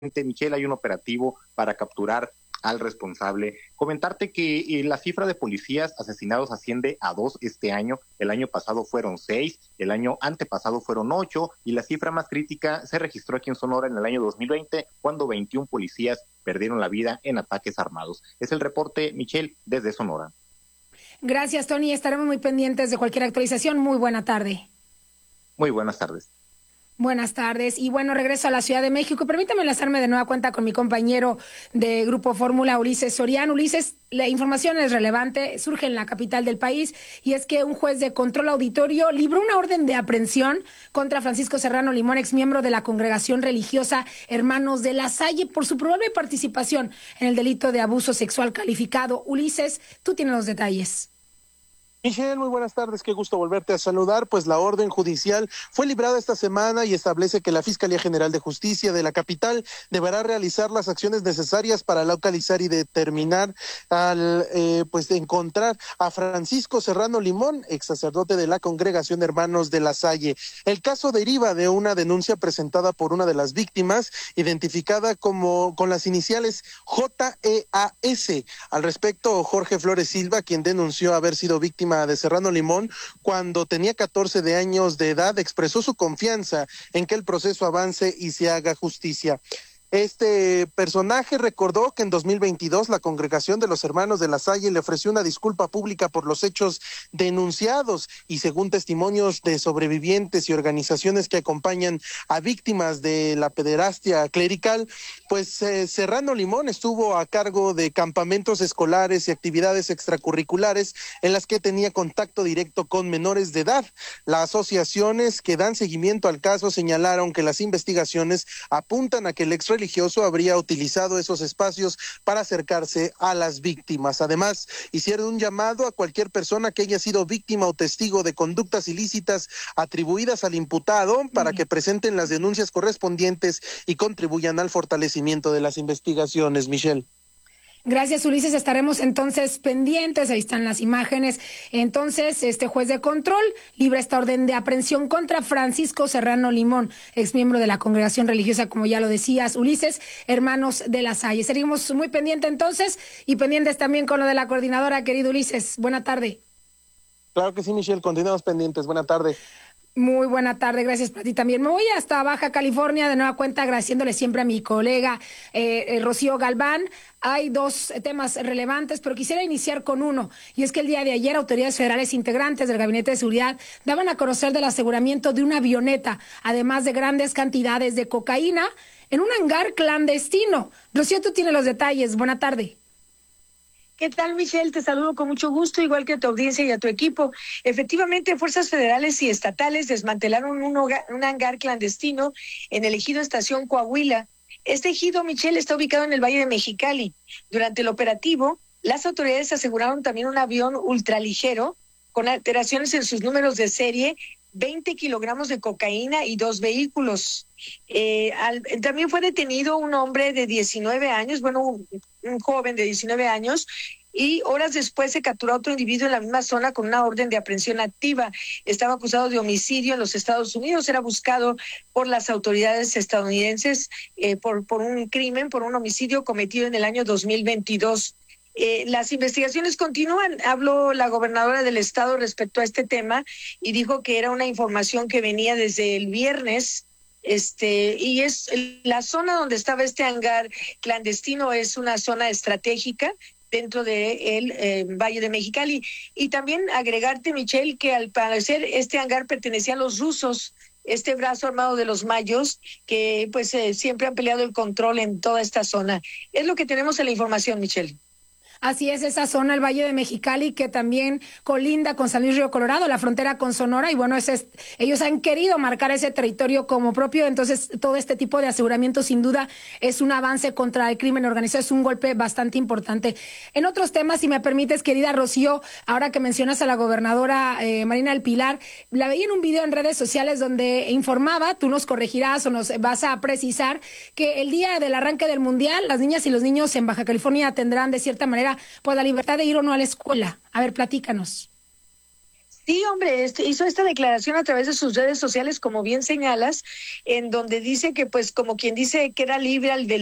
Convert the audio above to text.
Michelle, hay un operativo para capturar al responsable. Comentarte que la cifra de policías asesinados asciende a 2 este año. El año pasado fueron 6, el año antepasado fueron 8 y la cifra más crítica se registró aquí en Sonora en el año 2020 cuando 21 policías perdieron la vida en ataques armados. Es el reporte, Michelle, desde Sonora. Gracias, Tony. Estaremos muy pendientes de cualquier actualización. Muy buena tarde. Muy buenas tardes. Buenas tardes. Y bueno, regreso a la Ciudad de México. Permítame enlazarme de nueva cuenta con mi compañero de Grupo Fórmula, Ulises Soriano. Ulises, la información es relevante, surge en la capital del país, y es que un juez de control auditorio libró una orden de aprehensión contra Francisco Serrano Limón, exmiembro de la congregación religiosa Hermanos de la Salle, por su probable participación en el delito de abuso sexual calificado. Ulises, tú tienes los detalles. Michelle, muy buenas tardes, qué gusto volverte a saludar. Pues la orden judicial fue librada esta semana y establece que la Fiscalía General de Justicia de la capital deberá realizar las acciones necesarias para localizar y determinar pues encontrar a Francisco Serrano Limón, ex sacerdote de la congregación Hermanos de la Salle. El caso deriva de una denuncia presentada por una de las víctimas, identificada como con las iniciales JEAS. Al respecto, Jorge Flores Silva, quien denunció haber sido víctima de Serrano Limón cuando tenía 14 años de edad, expresó su confianza en que el proceso avance y se haga justicia. Este personaje recordó que en 2022 la congregación de los Hermanos de la Salle le ofreció una disculpa pública por los hechos denunciados, y según testimonios de sobrevivientes y organizaciones que acompañan a víctimas de la pederastia clerical, pues Serrano Limón estuvo a cargo de campamentos escolares y actividades extracurriculares en las que tenía contacto directo con menores de edad. Las asociaciones que dan seguimiento al caso señalaron que las investigaciones apuntan a que el ex religioso habría utilizado esos espacios para acercarse a las víctimas. Además, hicieron un llamado a cualquier persona que haya sido víctima o testigo de conductas ilícitas atribuidas al imputado para que presenten las denuncias correspondientes y contribuyan al fortalecimiento de las investigaciones. Michelle. Gracias, Ulises. Estaremos entonces pendientes. Ahí están las imágenes. Entonces, este juez de control libra esta orden de aprehensión contra Francisco Serrano Limón, exmiembro de la congregación religiosa, como ya lo decías, Ulises, Hermanos de la Salle. Seguimos muy pendientes entonces, y pendientes también con lo de la coordinadora, querido Ulises. Buena tarde. Claro que sí, Michelle. Continuamos pendientes. Buena tarde. Muy buena tarde, gracias para ti también. Me voy hasta Baja California, de nueva cuenta agradeciéndole siempre a mi colega Rocío Galván. Hay dos temas relevantes, pero quisiera iniciar con uno, y es que el día de ayer autoridades federales integrantes del Gabinete de Seguridad daban a conocer del aseguramiento de una avioneta, además de grandes cantidades de cocaína, en un hangar clandestino. Rocío, tú tienes los detalles. Buena tarde. ¿Qué tal, Michelle? Te saludo con mucho gusto, igual que a tu audiencia y a tu equipo. Efectivamente, fuerzas federales y estatales desmantelaron un hangar clandestino en el ejido Estación Coahuila. Este ejido, Michelle, está ubicado en el Valle de Mexicali. Durante el operativo, las autoridades aseguraron también un avión ultraligero con alteraciones en sus números de serie, 20 kilogramos de cocaína y 2 vehículos. También fue detenido un hombre de 19 años, un joven de 19 años, y horas después se capturó a otro individuo en la misma zona con una orden de aprehensión activa. Estaba acusado de homicidio en los Estados Unidos, era buscado por las autoridades estadounidenses por un crimen, por un homicidio cometido en el año 2022. Las investigaciones continúan. Habló la gobernadora del estado respecto a este tema y dijo que era una información que venía desde el viernes. Y es la zona donde estaba este hangar clandestino, es una zona estratégica dentro del Valle de Mexicali. Y también agregarte, Michelle, que al parecer este hangar pertenecía a los rusos, este brazo armado de los mayos, que pues siempre han peleado el control en toda esta zona. Es lo que tenemos en la información, Michelle. Así es, esa zona, el Valle de Mexicali, que también colinda con San Luis Río Colorado, la frontera con Sonora, y bueno, ellos han querido marcar ese territorio como propio. Entonces todo este tipo de aseguramiento sin duda es un avance contra el crimen organizado, es un golpe bastante importante. En otros temas, si me permites, querida Rocío, ahora que mencionas a la gobernadora Marina del Pilar, la veía en un video en redes sociales donde informaba, tú nos corregirás o nos vas a precisar, que el día del arranque del Mundial, las niñas y los niños en Baja California tendrán de cierta manera pues la libertad de ir o no a la escuela. A ver, platícanos. Sí, hombre, hizo esta declaración a través de sus redes sociales, como bien señalas, en donde dice que, pues, como quien dice que era libre al del